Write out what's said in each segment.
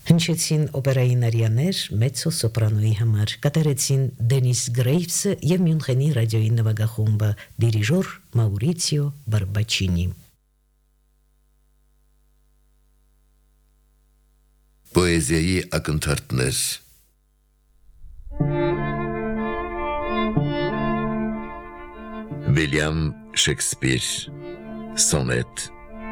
Հնչեցին օպերայի նարյաներ մեծո սոպրանոյի համար, կատարեցին Դենիս Գրեյվսը եւ Մյունխենի ռադիոյի նվագախումբը, դիրիժոր Մաուրիցիո Բարբաչինի։ Պոեզիայի ակնթարթներ Վիլյամ Շեքսպիր Սոնետ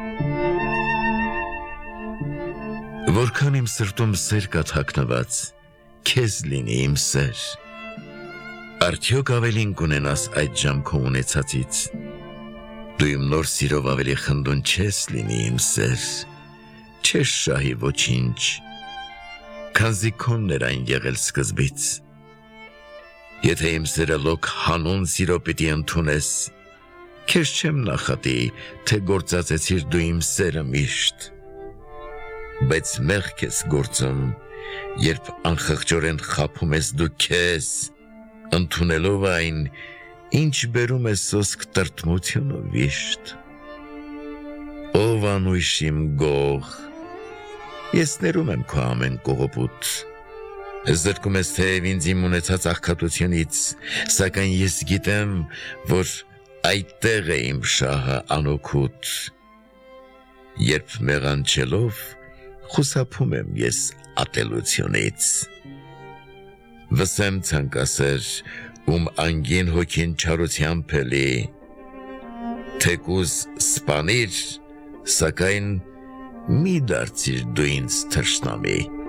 Որքան իմ սրտում սեր կա թաքնված, քեզ լինի իմ սեր, արդյոք ավելին կունենաս այդ ժամ քո ունեցածից, դու իմ նոր սիրով ավելի խնդուն չես լինի իմ սեր, չես շահի ոչինչ, քանզի քոնն էր այն եղել սկզբից, եթե իմ սերը լոկ հանուն սիրո պիտի ընդունես, քեզ չեմ նախատի, թե գործածեցիր դու իմ սերը միշտ, բայց մեղք ես գործում, երբ անխղճորեն խաբում ես դու քեզ, ընդունելով այն, ինչ բերում է սոսկ տրտմությունը վիշտ։ Ով անույշ իմ գող, ես ներում եմ քո ամեն կողոպուտ, զրկում ես թեև ինձ իմ ունեցած աղքատությունից, սակայն ես գիտեմ, որ այդտեղ է իմ շահը անօգուտ, երբ մեղանչելով, խուսափում եմ ես ատելությունից, վսեմ ցանկասեր, ում անգին հոգին չարությամբ է լի, թեկուզ սպանիր, սակայն մի դարձիր դու ինձ թշնամի։